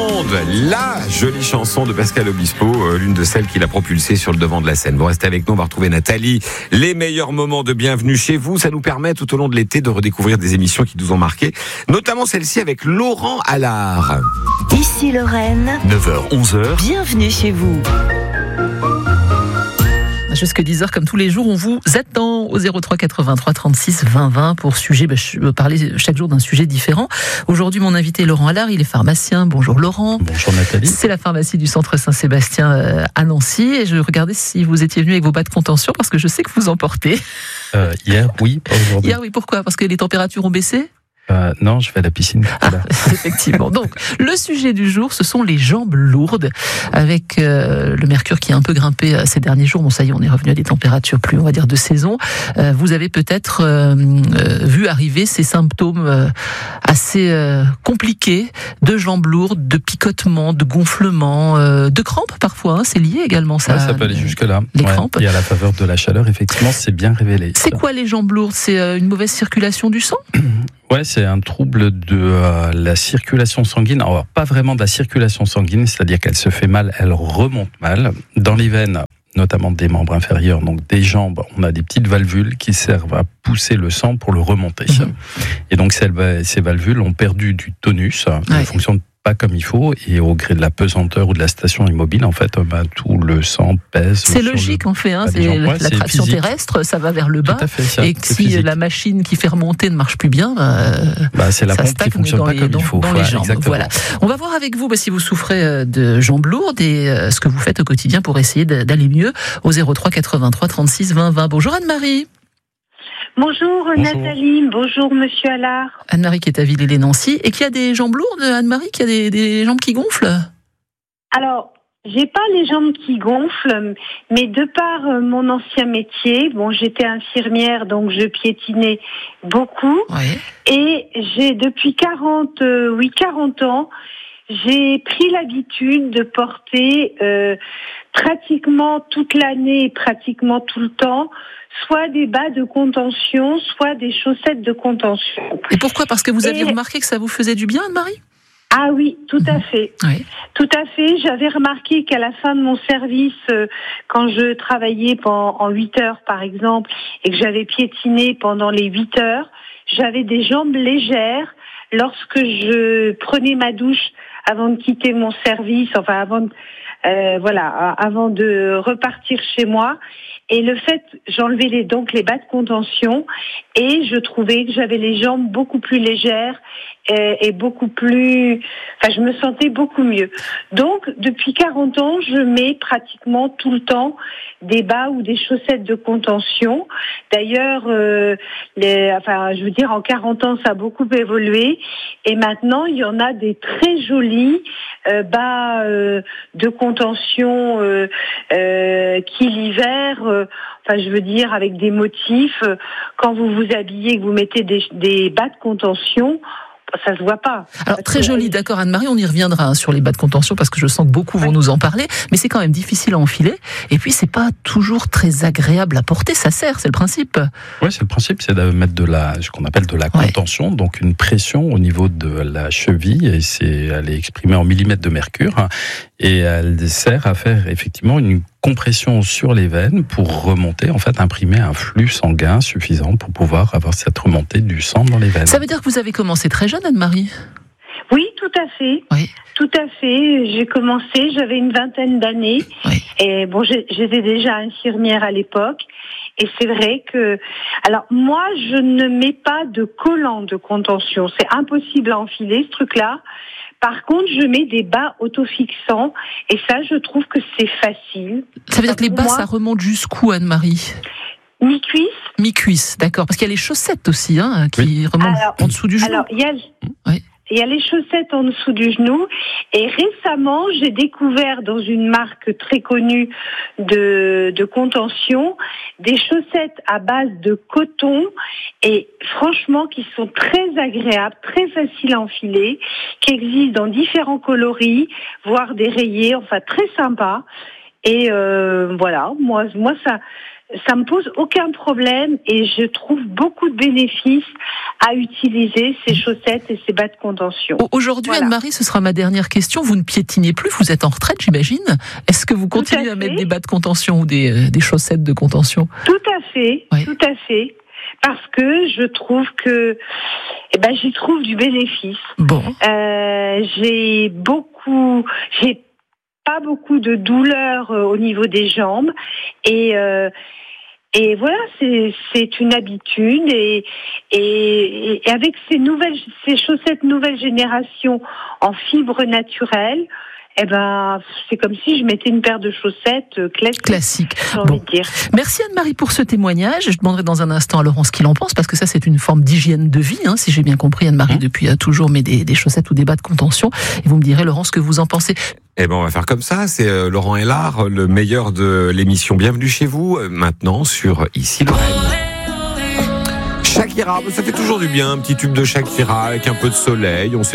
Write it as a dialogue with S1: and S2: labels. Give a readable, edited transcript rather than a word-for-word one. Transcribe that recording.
S1: monde, la jolie chanson de Pascal Obispo, l'une de celles qui l'a propulsé sur le devant de la scène. Vous restez avec nous, on va retrouver Nathalie. Les meilleurs moments de Bienvenue chez vous, ça nous permet tout au long de l'été de redécouvrir des émissions qui nous ont marqué, notamment celle-ci avec Laurent Allard.
S2: Ici Lorraine,
S3: 9h-11h,
S2: bienvenue chez vous.
S4: Jusque 10h, comme tous les jours, on vous attend au 03 83 36 20 20 pour sujet, parler chaque jour d'un sujet différent. Aujourd'hui, mon invité est Laurent Allard, il est pharmacien. Bonjour Laurent.
S3: Bonjour Nathalie.
S4: C'est la pharmacie du Centre Saint-Sébastien à Nancy. Et je regardais si vous étiez venu avec vos bas de contention, parce que je sais que vous en portez.
S3: Hier, oui, pas aujourd'hui.
S4: Hier, oui, pourquoi ? Parce que les températures ont baissé ?
S3: Non, je vais à la piscine. Voilà.
S4: Effectivement. Donc, le sujet du jour, ce sont les jambes lourdes, avec le mercure qui a un peu grimpé ces derniers jours. Bon, ça y est, on est revenu à des températures plus, on va dire, de saison. Vous avez peut-être vu arriver ces symptômes assez compliqués de jambes lourdes, de picotements, de gonflements, de crampes parfois. Hein, c'est lié également, ça.
S3: Ouais, ça peut aller jusque-là.
S4: Les crampes.
S3: Et à la faveur de la chaleur, effectivement, c'est bien révélé.
S4: C'est quoi les jambes lourdes ? C'est une mauvaise circulation du sang ?
S3: Ouais, c'est un trouble de la circulation sanguine. Alors, pas vraiment de la circulation sanguine, c'est-à-dire qu'elle se fait mal, elle remonte mal. Dans les veines, notamment des membres inférieurs, donc des jambes, on a des petites valvules qui servent à pousser le sang pour le remonter. Et donc, ces valvules ont perdu du tonus, elles fonctionnent pas comme il faut, et au gré de la pesanteur ou de la station immobile, en fait, tout le sang pèse.
S4: C'est logique, en fait, c'est la traction terrestre, ça va vers le bas.
S3: Tout à fait, ça,
S4: et si physique. La machine qui fait remonter ne marche plus bien,
S3: c'est la pompe qui fonctionne pas comme il faut.
S4: Dans les jambes. Voilà. On va voir avec vous si vous souffrez de jambes lourdes et ce que vous faites au quotidien pour essayer d'aller mieux au 03 83 36 20 20. Bonjour Anne-Marie.
S5: Bonjour Nathalie, bonjour Monsieur Allard.
S4: Anne-Marie qui est à Villers-lès-Nancy et qui a des jambes lourdes, Anne-Marie, qui a des jambes qui gonflent.
S5: Alors, j'ai pas les jambes qui gonflent, mais de par mon ancien métier, j'étais infirmière, donc je piétinais beaucoup.
S4: Ouais.
S5: Et j'ai depuis 40 ans, j'ai pris l'habitude de porter pratiquement toute l'année, pratiquement tout le temps, soit des bas de contention, soit des chaussettes de contention.
S4: Et pourquoi ? Parce que vous aviez remarqué que ça vous faisait du bien, Anne-Marie ?
S5: Ah oui, tout à fait.
S4: Oui.
S5: Tout à fait. J'avais remarqué qu'à la fin de mon service, quand je travaillais en 8 heures par exemple, et que j'avais piétiné pendant les 8 heures, j'avais des jambes légères lorsque je prenais ma douche avant de quitter mon service, avant de repartir chez moi. Et le fait, j'enlevais les bas de contention et je trouvais que j'avais les jambes beaucoup plus légères et beaucoup plus, je me sentais beaucoup mieux. Donc, depuis 40 ans, je mets pratiquement tout le temps des bas ou des chaussettes de contention. D'ailleurs, en 40 ans, ça a beaucoup évolué. Et maintenant, il y en a des très jolis bas de contention qui l'hiver, avec des motifs. Quand vous vous habillez, que vous mettez des bas de contention, ça se voit pas.
S4: Alors très joli, d'accord Anne-Marie, on y reviendra sur les bas de contention parce que je sens que beaucoup vont nous en parler, mais c'est quand même difficile à enfiler et puis c'est pas toujours très agréable à porter, ça sert, c'est le principe.
S3: Oui, c'est le principe, c'est de mettre ce qu'on appelle de la contention, donc une pression au niveau de la cheville et elle est exprimée en millimètres de mercure et elle sert à faire effectivement une compression sur les veines pour remonter, imprimer un flux sanguin suffisant pour pouvoir avoir cette remontée du sang dans les veines.
S4: Ça veut dire que vous avez commencé très jeune, Anne-Marie ?
S5: Oui, tout à fait.
S4: Oui.
S5: Tout à fait. J'ai commencé, j'avais une vingtaine d'années.
S4: Oui.
S5: Et j'étais déjà infirmière à l'époque. Et c'est vrai que... Alors, moi, je ne mets pas de collant de contention. C'est impossible à enfiler, ce truc-là. Par contre, je mets des bas autofixants et ça, je trouve que c'est facile.
S4: Ça veut dire que les bas, ça remonte jusqu'où, Anne-Marie ?
S5: Mi-cuisse.
S4: Mi-cuisse, d'accord. Parce qu'il y a les chaussettes aussi, qui remontent en dessous du genou.
S5: Alors, il y a les chaussettes en dessous du genou. Et récemment, j'ai découvert dans une marque très connue de contention des chaussettes à base de coton et franchement qui sont très agréables, très faciles à enfiler, qui existent dans différents coloris, voire des rayés, très sympa. Et moi ça me pose aucun problème et je trouve beaucoup de bénéfices à utiliser ces chaussettes et ces bas de contention.
S4: Aujourd'hui,
S5: Voilà.
S4: Anne-Marie, ce sera ma dernière question. Vous ne piétinez plus, vous êtes en retraite, j'imagine. Est-ce que vous continuez à mettre des bas de contention ou des chaussettes de contention?
S5: Tout à fait,
S4: Oui.
S5: tout à fait. Parce que je trouve que, j'y trouve du bénéfice.
S4: Bon.
S5: J'ai pas beaucoup de douleur au niveau des jambes et voilà, c'est une habitude et avec ces chaussettes nouvelle génération en fibre naturelle, c'est comme si je mettais une paire de chaussettes classiques. J'ai envie de dire.
S4: Merci Anne-Marie pour ce témoignage. Je demanderai dans un instant à Laurent ce qu'il en pense, parce que ça c'est une forme d'hygiène de vie, si j'ai bien compris. Anne-Marie depuis toujours met des chaussettes ou des bas de contention. Et vous me direz, Laurent, ce que vous en pensez.
S1: On va faire comme ça. C'est Laurent Hellard, le meilleur de l'émission Bienvenue chez vous, maintenant sur Ici Lorraine. Shakira, ça fait toujours du bien, un petit tube de Shakira avec un peu de soleil. On se